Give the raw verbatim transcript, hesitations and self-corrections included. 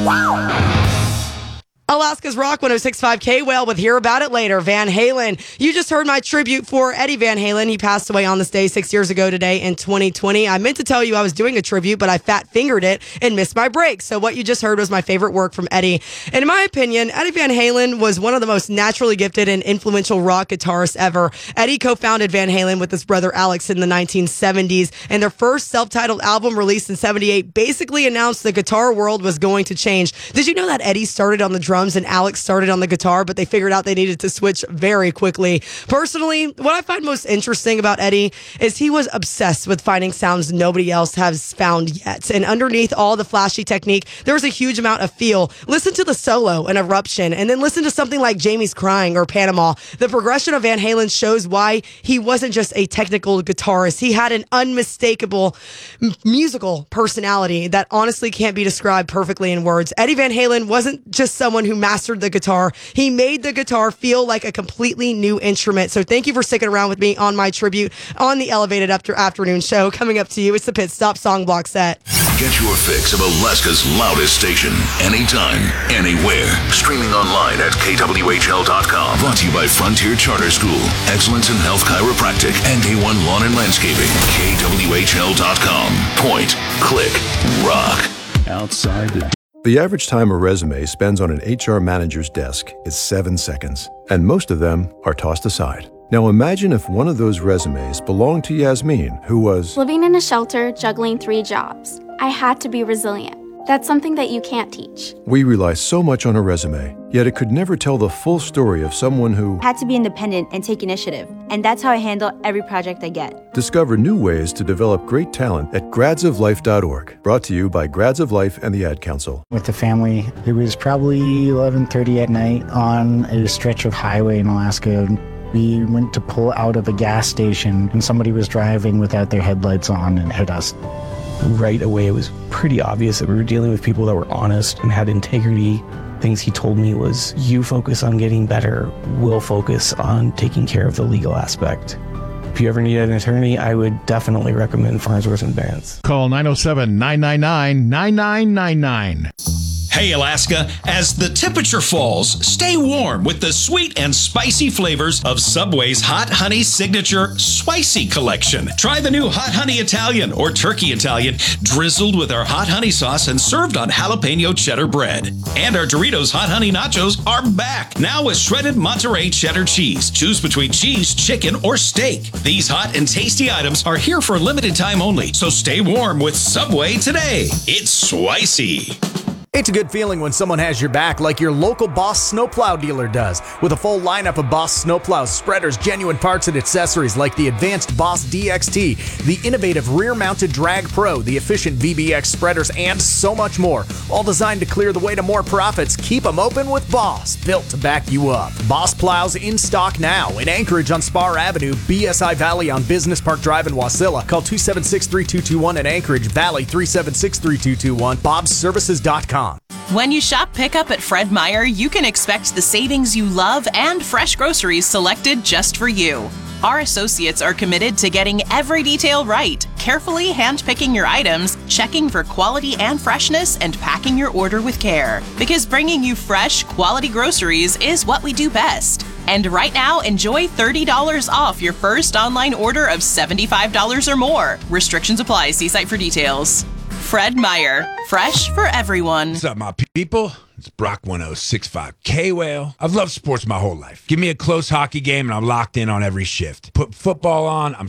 Alaska's Rock one oh six point five K-Whale with Hear About It Later. Van Halen. You just heard my tribute for Eddie Van Halen. He passed away on this day six years ago today in twenty twenty. I meant to tell you I was doing a tribute, but I fat-fingered it and missed my break. So what you just heard was my favorite work from Eddie. And in my opinion, Eddie Van Halen was one of the most naturally gifted and influential rock guitarists ever. Eddie co-founded Van Halen with his brother Alex in the nineteen seventies, and their first self-titled album released in seventy-eight basically announced the guitar world was going to change. Did you know that Eddie started on the drums and Alex started on the guitar, but they figured out they needed to switch very quickly? Personally, what I find most interesting about Eddie is he was obsessed with finding sounds nobody else has found yet. And underneath all the flashy technique, there was a huge amount of feel. Listen to the solo in Eruption, and then listen to something like Jamie's Crying or Panama. The progression of Van Halen shows why he wasn't just a technical guitarist. He had an unmistakable m- musical personality that honestly can't be described perfectly in words. Eddie Van Halen wasn't just someone who mastered the guitar. He made the guitar feel like a completely new instrument. So thank you for sticking around with me on my tribute on the Elevated After Afternoon Show. Coming up to you, it's the Pit Stop Song Block Set. Get your fix of Alaska's loudest station, anytime, anywhere. Streaming online at K W H L dot com. Brought to you by Frontier Charter School, Excellence in Health Chiropractic, and A one Lawn and Landscaping. K W H L dot com. Point, click, rock. Outside the The average time a resume spends on an H R manager's desk is seven seconds, and most of them are tossed aside. Now imagine if one of those resumes belonged to Yasmin, who was living in a shelter, juggling three jobs. I had to be resilient. That's something that you can't teach. We rely so much on a resume, yet it could never tell the full story of someone who had to be independent and take initiative. And that's how I handle every project I get. Discover new ways to develop great talent at grads of life dot org. Brought to you by Grads of Life and the Ad Council. With the family, it was probably eleven thirty at night on a stretch of highway in Alaska. We went to pull out of a gas station and somebody was driving without their headlights on and hit us. Right away, it was pretty obvious that we were dealing with people that were honest and had integrity. Things he told me was, you focus on getting better, we'll focus on taking care of the legal aspect. If you ever need an attorney, I would definitely recommend Farnsworth and Vance. Call nine oh seven, nine nine nine, nine nine nine nine. Hey, Alaska, as the temperature falls, stay warm with the sweet and spicy flavors of Subway's Hot Honey Signature Spicy Collection. Try the new Hot Honey Italian or Turkey Italian, drizzled with our hot honey sauce and served on jalapeno cheddar bread. And our Doritos Hot Honey Nachos are back, now with shredded Monterey cheddar cheese. Choose between cheese, chicken, or steak. These hot and tasty items are here for a limited time only, so stay warm with Subway today. It's spicy. It's a good feeling when someone has your back like your local Boss snowplow dealer does. With a full lineup of Boss snowplows, spreaders, genuine parts, and accessories like the advanced Boss D X T, the innovative rear-mounted Drag Pro, the efficient V B X spreaders, and so much more. All designed to clear the way to more profits. Keep them open with Boss, built to back you up. Boss plows in stock now in Anchorage on Spar Avenue, B S I Valley on Business Park Drive in Wasilla. Call two seven six, three two two one in Anchorage, Valley three seven six, three two two one, bobs services dot com. When you shop pickup at Fred Meyer, you can expect the savings you love and fresh groceries selected just for you. Our associates are committed to getting every detail right, carefully handpicking your items, checking for quality and freshness, and packing your order with care. Because bringing you fresh, quality groceries is what we do best. And right now, enjoy thirty dollars off your first online order of seventy-five dollars or more. Restrictions apply. See site for details. Fred Meyer, fresh for everyone. What's up, my people? It's Brock one oh six point five K-Whale. I've loved sports my whole life. Give me a close hockey game and I'm locked in on every shift. Put football on, I'm